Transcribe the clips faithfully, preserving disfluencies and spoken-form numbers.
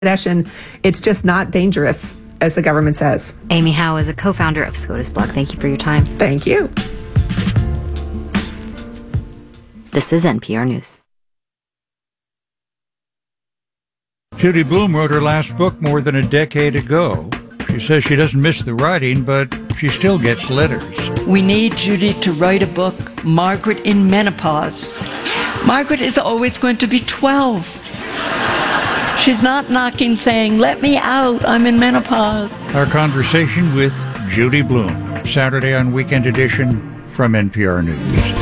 possession. It's just not dangerous, as the government says. Amy Howe is a co-founder of SCOTUS Blog. Thank you for your time. Thank you. This is N P R News. Judy Blume wrote her last book more than a decade ago. She says she doesn't miss the writing, but she still gets letters. We need Judy to write a book, Margaret in Menopause. Margaret is always going to be twelve. She's not knocking saying, let me out, I'm in menopause. Our conversation with Judy Blume, Saturday on Weekend Edition from N P R News.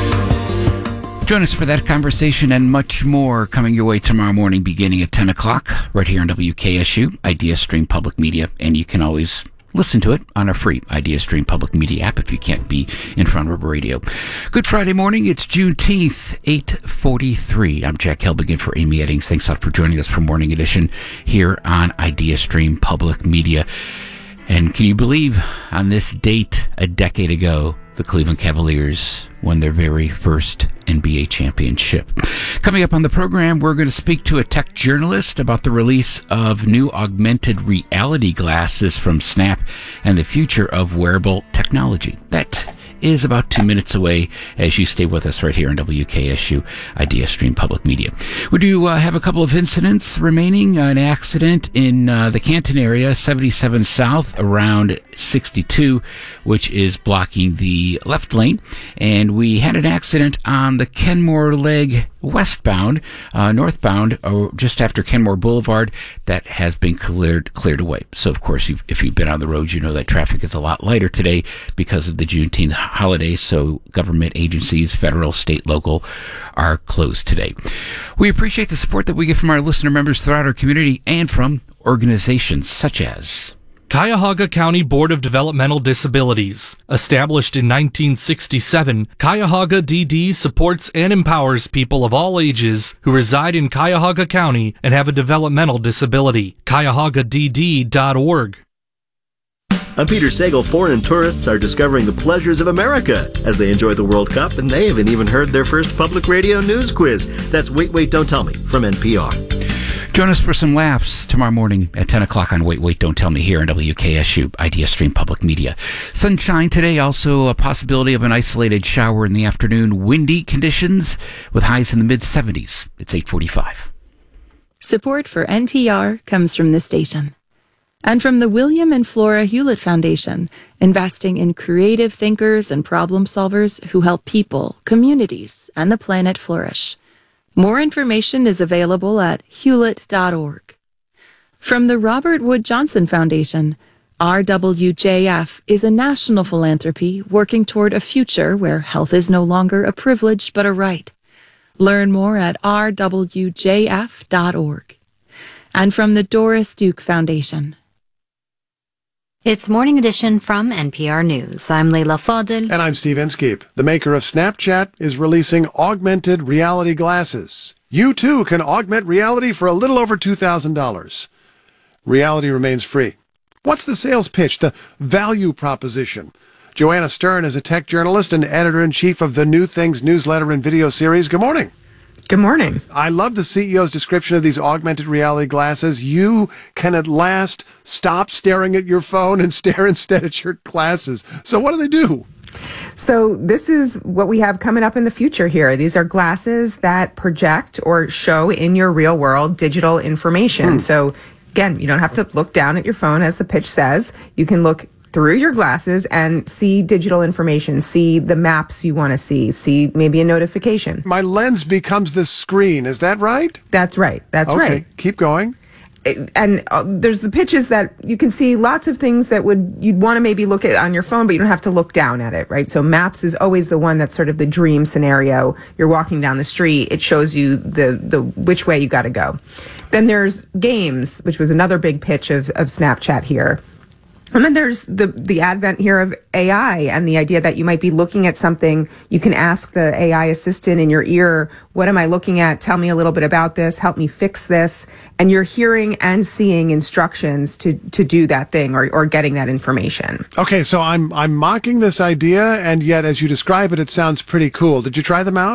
Join us for that conversation and much more coming your way tomorrow morning beginning at ten o'clock right here on W K S U, Idea Stream Public Media, and you can always listen to it on our free Idea Stream Public Media app if you can't be in front of a radio. Good Friday morning. It's Juneteenth, eight forty-three. I'm Jack Helbig for Amy Eddings. Thanks a lot for joining us for Morning Edition here on Idea Stream Public Media. And can you believe on this date a decade ago, the Cleveland Cavaliers won their very first N B A championship. Coming up on the program, we're going to speak to a tech journalist about the release of new augmented reality glasses from Snap and the future of wearable technology. That is about two minutes away as you stay with us right here on W K S U Idea Stream Public Media. We do uh, have a couple of incidents remaining. Uh, an accident in uh, the Canton area, seventy-seven South, around sixty-two, which is blocking the left lane. And we had an accident on the Kenmore leg westbound, uh, northbound, uh, just after Kenmore Boulevard, that has been cleared cleared away. So, of course, you've, if you've been on the road, you know that traffic is a lot lighter today because of the Juneteenth holiday. So government agencies, federal, state, local, are closed today. We appreciate the support that we get from our listener members throughout our community and from organizations such as Cuyahoga County Board of Developmental Disabilities. Established in nineteen sixty-seven, Cuyahoga D D supports and empowers people of all ages who reside in Cuyahoga County and have a developmental disability. Cuyahoga D D dot org. I'm Peter Sagal. Foreign tourists are discovering the pleasures of America as they enjoy the World Cup, and they haven't even heard their first public radio news quiz. That's Wait, Wait, Don't Tell Me from N P R. Join us for some laughs tomorrow morning at ten o'clock on Wait, Wait, Don't Tell Me here on W K S U, Idea Stream Public Media. Sunshine today, also a possibility of an isolated shower in the afternoon. Windy conditions with highs in the mid-seventies. It's eight forty-five. Support for N P R comes from this station. And from the William and Flora Hewlett Foundation, investing in creative thinkers and problem solvers who help people, communities, and the planet flourish. More information is available at hewlett dot org. From the Robert Wood Johnson Foundation, R W J F is a national philanthropy working toward a future where health is no longer a privilege but a right. Learn more at r w j f dot org. And from the Doris Duke Foundation. It's Morning Edition from N P R News. I'm Leila Fadel. And I'm Steve Inskeep. The maker of Snapchat is releasing augmented reality glasses. You, too, can augment reality for a little over two thousand dollars. Reality remains free. What's the sales pitch, the value proposition? Joanna Stern is a tech journalist and editor-in-chief of the New Things newsletter and video series. Good morning. Good morning. I love the C E O's description of these augmented reality glasses. You can at last stop staring at your phone and stare instead at your glasses. So what do they do? So this is what we have coming up in the future here. These are glasses that project or show in your real world digital information. Mm. So again, you don't have to look down at your phone as the pitch says. You can look through your glasses and see digital information, see the maps you want to see, see maybe a notification. My lens becomes the screen. Is that right? That's right. That's okay, right. Keep going. And uh, there's the pitches that you can see lots of things that would you'd want to maybe look at on your phone, but you don't have to look down at it, right? So maps is always the one that's sort of the dream scenario. You're walking down the street, it shows you the the which way you got to go. Then there's games, which was another big pitch of of Snapchat here. And then there's the the advent here of A I and the idea that you might be looking at something. You can ask the A I assistant in your ear, what am I looking at? Tell me a little bit about this. Help me fix this. And you're hearing and seeing instructions to, to do that thing or, or getting that information. Okay, so I'm I'm mocking this idea, and yet as you describe it, it sounds pretty cool. Did you try them out?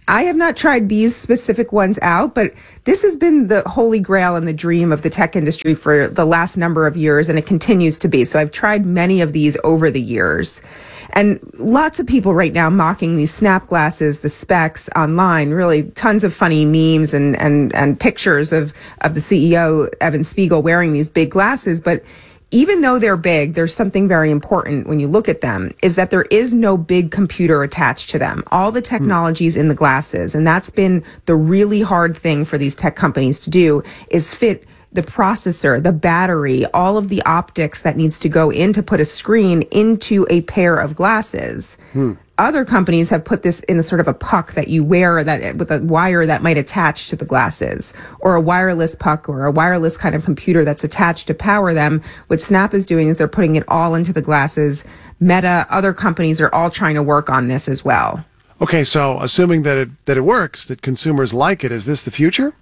I have not tried these specific ones out, but this has been the holy grail and the dream of the tech industry for the last number of years, and it continues to be. So I've tried many of these over the years. And lots of people right now mocking these Snap glasses, the specs online, really tons of funny memes and, and, and pictures of, of the C E O, Evan Spiegel, wearing these big glasses. But even though they're big, there's something very important when you look at them, is that there is no big computer attached to them. All the technology's in the glasses, and that's been the really hard thing for these tech companies to do, is fit the processor, the battery, all of the optics that needs to go in to put a screen into a pair of glasses. Hmm. Other companies have put this in a sort of a puck that you wear that with a wire that might attach to the glasses, or a wireless puck, or a wireless kind of computer that's attached to power them. What Snap is doing is they're putting it all into the glasses. Meta, other companies are all trying to work on this as well. Okay, so assuming that it that it works, that consumers like it, is this the future?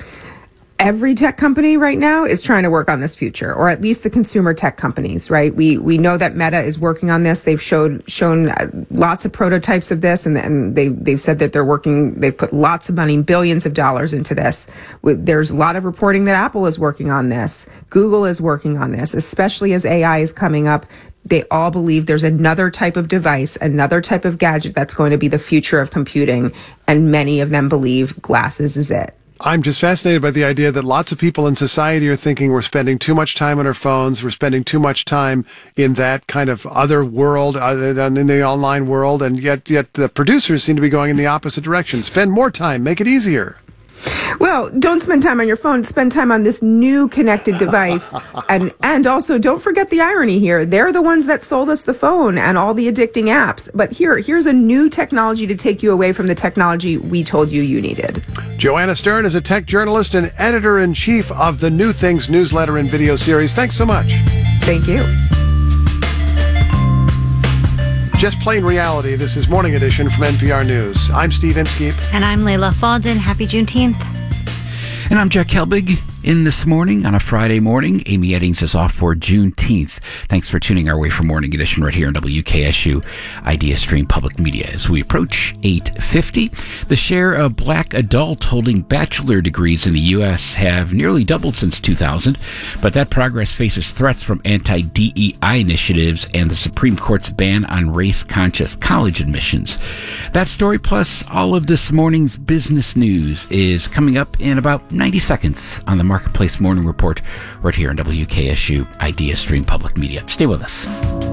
Every tech company right now is trying to work on this future, or at least the consumer tech companies, right? We we know that Meta is working on this. They've showed shown lots of prototypes of this, and, and they, they've said that they're working, they've put lots of money, billions of dollars into this. There's a lot of reporting that Apple is working on this. Google is working on this, especially as A I is coming up. They all believe there's another type of device, another type of gadget that's going to be the future of computing, and many of them believe glasses is it. I'm just fascinated by the idea that lots of people in society are thinking we're spending too much time on our phones, we're spending too much time in that kind of other world, other than in the online world, and yet yet the producers seem to be going in the opposite direction. Spend more time, make it easier. Well, don't spend time on your phone. Spend time on this new connected device. And and also, don't forget the irony here. They're the ones that sold us the phone and all the addicting apps. But here, here's a new technology to take you away from the technology we told you you needed. Joanna Stern is a tech journalist and editor-in-chief of the New Things newsletter and video series. Thanks so much. Thank you. Just Plain Reality. This is Morning Edition from N P R News. I'm Steve Inskeep. And I'm Layla Faldin. Happy Juneteenth. And I'm Jack Helbig. In this morning, on a Friday morning, Amy Eddings is off for Juneteenth. Thanks for tuning our way for Morning Edition right here on W K S U Idea Stream Public Media. As we approach eight fifty, the share of black adults holding bachelor degrees in the U S have nearly doubled since two thousand, but that progress faces threats from anti-D E I initiatives and the Supreme Court's ban on race-conscious college admissions. That story, plus all of this morning's business news, is coming up in about ninety seconds on the Marketplace Morning Report right here on W K S U Idea Stream Public Media. Stay with us.